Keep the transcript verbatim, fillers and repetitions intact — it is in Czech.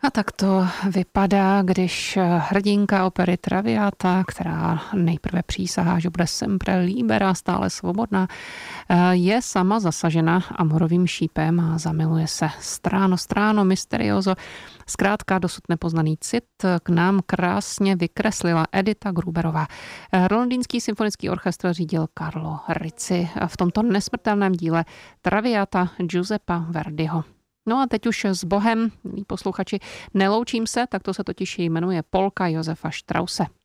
A tak to vypadá, když hrdinka opery Traviata, která nejprve přísahá, že bude sempre libera, stále svobodná, je sama zasažena amorovým šípem a zamiluje se stráno, stráno, misterioso. Zkrátka dosud nepoznaný cit k nám krásně vykreslila Edita Gruberová. Londýnský symfonický orchestr řídil Carlo Rizzi v tomto nesmrtelném díle Traviata Giuseppa Verdiho. No a teď už s Bohem, milí posluchači, neloučím se, tak to se totiž jmenuje polka Josefa Strause.